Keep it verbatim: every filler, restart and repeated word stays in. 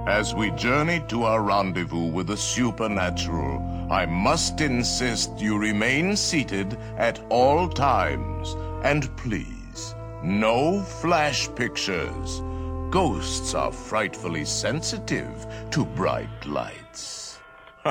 As we journey to our rendezvous with the supernatural, I must insist you remain seated at all times. And please, no flash pictures. Ghosts are frightfully sensitive to bright lights.